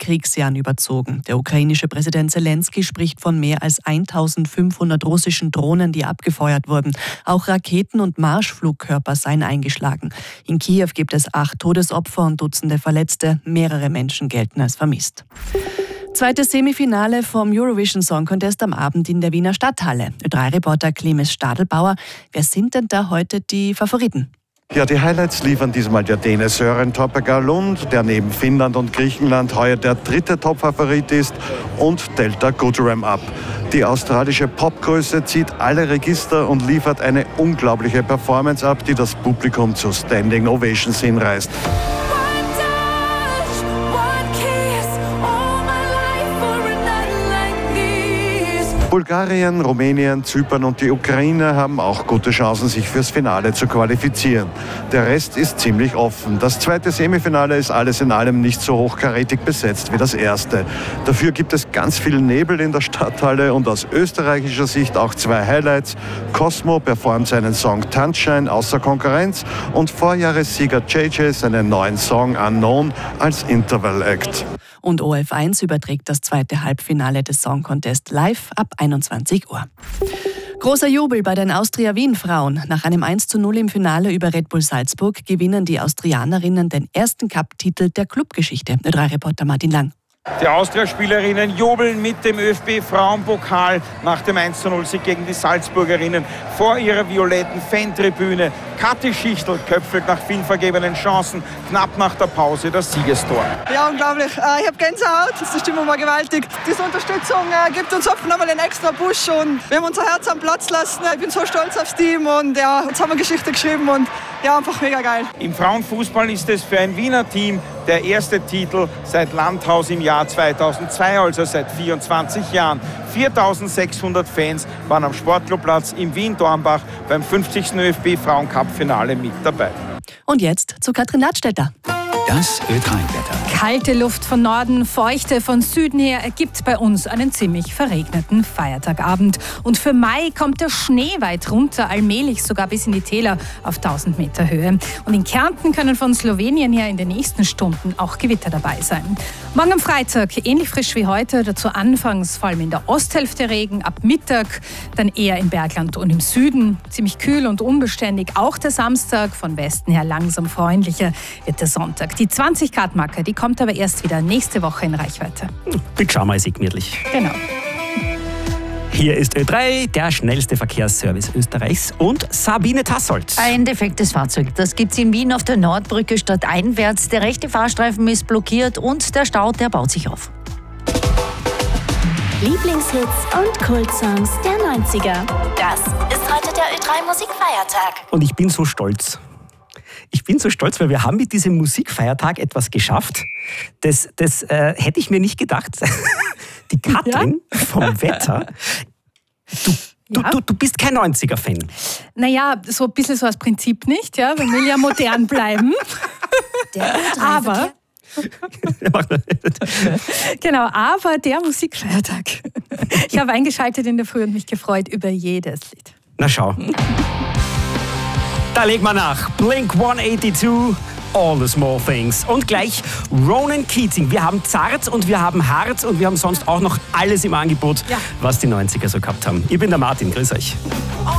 Kriegsjahren überzogen. Der ukrainische Präsident Zelensky spricht von mehr als 1500 russischen Drohnen, die abgefeuert wurden. Auch Raketen und Marschflugkörper seien eingeschlagen. In Kiew gibt es 8 Todesopfer und Dutzende Verletzte. Mehrere Menschen gelten als vermisst. Zweites Semifinale vom Eurovision Song Contest am Abend in der Wiener Stadthalle. Ö3-Reporter Clemens Stadelbauer. Wer sind denn da heute die Favoriten? Ja, die Highlights liefern diesmal der Däne Søren Toppegaard, der neben Finnland und Griechenland heuer der 3. Topfavorit ist, und Delta Goodrem ab. Die australische Popgröße zieht alle Register und liefert eine unglaubliche Performance ab, die das Publikum zu Standing Ovations hinreißt. Bulgarien, Rumänien, Zypern und die Ukraine haben auch gute Chancen, sich fürs Finale zu qualifizieren. Der Rest ist ziemlich offen. Das zweite Semifinale ist alles in allem nicht so hochkarätig besetzt wie das erste. Dafür gibt es ganz viel Nebel in der Stadthalle und aus österreichischer Sicht auch 2 Highlights. Cosmo performt seinen Song Tanzschein außer Konkurrenz und Vorjahressieger JJ seinen neuen Song Unknown als Interval Act. Und ORF1 überträgt das zweite Halbfinale des Song Contest live ab 21 Uhr. Großer Jubel bei den Austria-Wien-Frauen. Nach einem 1:0 im Finale über Red Bull Salzburg gewinnen die Austrianerinnen den ersten Cup-Titel der Clubgeschichte. Ö3-Reporter Martin Lang. Die Austria-Spielerinnen jubeln mit dem ÖFB-Frauenpokal nach dem 1:0-Sieg gegen die Salzburgerinnen vor ihrer violetten Fantribüne. Kathi Schichtl köpfelt nach vielen vergebenen Chancen knapp nach der Pause das Siegestor. Ja, unglaublich. Ich habe Gänsehaut. Die Stimmung war gewaltig. Diese Unterstützung gibt uns oft nochmal einen extra Push und wir haben unser Herz am Platz lassen. Ich bin so stolz aufs Team und ja, jetzt haben wir Geschichte geschrieben und ja, einfach mega geil. Im Frauenfußball ist es für ein Wiener Team der erste Titel seit Landhaus im Jahr 2002, also seit 24 Jahren. 4600 Fans waren am Sportclubplatz in Wien-Dornbach beim 50. ÖFB-Frauencup-Finale mit dabei. Und jetzt zu Katrin Ladstätter. Das Ö3-Wetter. Kalte Luft von Norden, feuchte von Süden her ergibt bei uns einen ziemlich verregneten Feiertagabend. Und für Mai kommt der Schnee weit runter, allmählich sogar bis in die Täler auf 1000 Meter Höhe. Und in Kärnten können von Slowenien her in den nächsten Stunden auch Gewitter dabei sein. Morgen am Freitag ähnlich frisch wie heute, dazu anfangs vor allem in der Osthälfte Regen, ab Mittag dann eher im Bergland und im Süden. Ziemlich kühl und unbeständig, auch der Samstag, von Westen her langsam freundlicher wird der Sonntag. Die 20-Grad-Marke, die kommt aber erst wieder nächste Woche in Reichweite. Pyjama-mäßig gemütlich. Genau. Hier ist Ö3, der schnellste Verkehrsservice Österreichs, und Sabine Tassolt. Ein defektes Fahrzeug, das gibt es in Wien auf der Nordbrücke stadteinwärts. Der rechte Fahrstreifen ist blockiert und der Stau, der baut sich auf. Lieblingshits und Kultsongs der 90er. Das ist heute der Ö3 Musikfeiertag. Und ich bin so stolz. Ich bin so stolz, weil wir haben mit diesem Musikfeiertag etwas geschafft. Das hätte ich mir nicht gedacht. Die Katrin vom Wetter, du bist kein 90er-Fan. Naja, so ein bisschen so als Prinzip nicht, ja. Man will ja modern bleiben. Aber genau, aber der Musikfeiertag. Ich habe eingeschaltet in der Früh und mich gefreut über jedes Lied. Na schau. Da legen wir nach. Blink 182, All the Small Things. Und gleich Ronan Keating. Wir haben Zart und wir haben Hart und wir haben sonst auch noch alles im Angebot, was die 90er so gehabt haben. Ich bin der Martin, grüß euch.